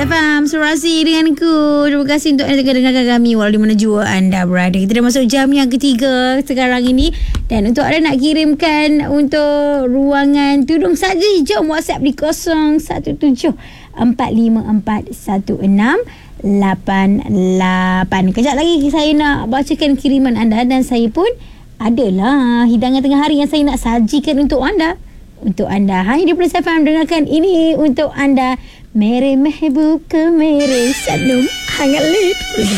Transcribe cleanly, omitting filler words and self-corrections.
FM Surasi denganku. Terima kasih untuk anda dengarkan kami walau di mana jua anda berada. Kita dah masuk jam yang ketiga sekarang ini. Dan untuk anda nak kirimkan untuk ruangan tudung saja, jom WhatsApp di 017-441-688. Kejap lagi saya nak bacakan kiriman anda dan saya pun adalah hidangan tengah hari yang saya nak sajikan untuk anda. Untuk anda hanya di Plus FM, dengarkan ini untuk anda. Mere mehbub ke mere sanum hangat lit.